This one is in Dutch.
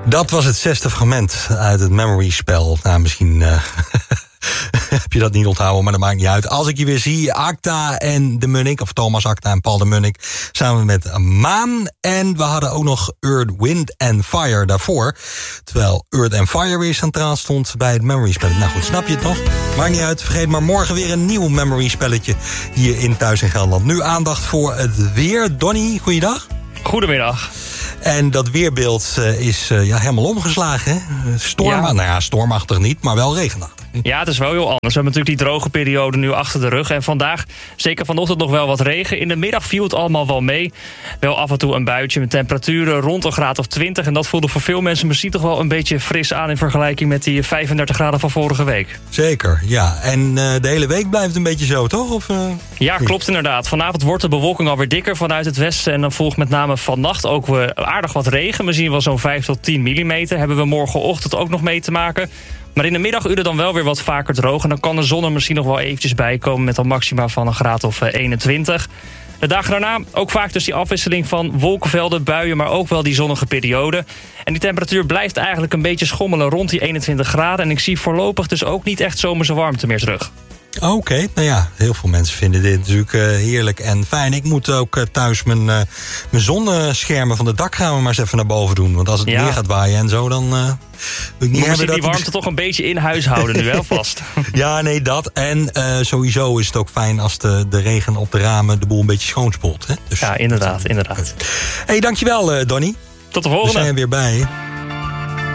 Dat was het 6e fragment uit het Memory-spel. Nou, misschien heb je dat niet onthouden, maar dat maakt niet uit. Als ik je weer zie, Acta en de Munnik, of Thomas Acta en Paul de Munnik, samen met Maan. En we hadden ook nog Earth, Wind and Fire daarvoor. Terwijl Earth and Fire weer centraal stond bij het Memory-spel. Nou goed, snap je het nog? Maakt niet uit, vergeet maar morgen weer een nieuw Memory-spelletje hier in Thuis in Gelderland. Nu aandacht voor het weer. Donnie, goeiedag. Goedemiddag. En dat weerbeeld is helemaal omgeslagen. Hè? Stormachtig niet, maar wel regenachtig. Ja, het is wel heel anders. We hebben natuurlijk die droge periode nu achter de rug. En vandaag, zeker vanochtend, nog wel wat regen. In de middag viel het allemaal wel mee. Wel af en toe een buitje met temperaturen rond een graad of 20. En dat voelde voor veel mensen misschien toch wel een beetje fris aan in vergelijking met die 35 graden van vorige week. Zeker, ja. En de hele week blijft het een beetje zo, toch? Of, Ja, klopt inderdaad. Vanavond wordt de bewolking alweer dikker vanuit het westen. En dan volgt met name vannacht ook aardig wat regen. Misschien wel zo'n 5 tot 10 millimeter. Hebben we morgenochtend ook nog mee te maken. Maar in de middaguren dan wel weer wat vaker droog. En dan kan de zon er misschien nog wel eventjes bij komen met een maxima van een graad of 21. De dagen daarna ook vaak dus die afwisseling van wolkenvelden, buien, maar ook wel die zonnige periode. En die temperatuur blijft eigenlijk een beetje schommelen rond die 21 graden. En ik zie voorlopig dus ook niet echt zomerse warmte meer terug. Oké, nou ja, heel veel mensen vinden dit natuurlijk heerlijk en fijn. Ik moet ook thuis mijn zonneschermen van de dakramen maar eens even naar boven doen. Want als het weer gaat waaien en zo, dan wil ik niet hebben dat die warmte toch een beetje in huis houden nu wel vast. Ja, nee, dat. En sowieso is het ook fijn als de regen op de ramen de boel een beetje schoonspoelt. Hè? Dus, ja, inderdaad. Hey, dankjewel, Donnie. Tot de volgende. We zijn er weer bij.